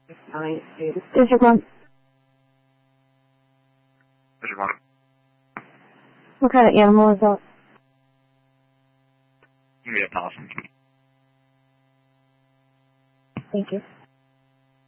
District 1. District 1. What kind of animal is that? Yeah, possum. Thank you.